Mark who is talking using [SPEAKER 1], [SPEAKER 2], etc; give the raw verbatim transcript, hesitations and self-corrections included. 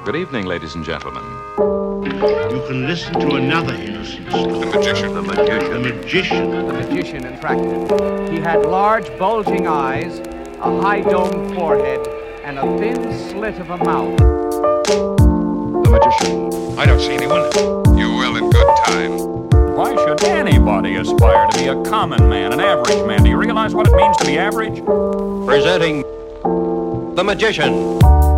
[SPEAKER 1] Good evening, ladies and gentlemen.
[SPEAKER 2] You can listen to another innocent story.
[SPEAKER 3] The magician.
[SPEAKER 2] The magician. The magician.
[SPEAKER 4] The magician attracted. He had large, bulging eyes, a high domed forehead, and a thin slit of a mouth.
[SPEAKER 3] The magician. I don't see anyone. You will in good time.
[SPEAKER 5] Why should anybody aspire to be a common man, an average man? Do you realize what it means to be average?
[SPEAKER 6] Presenting The Magician.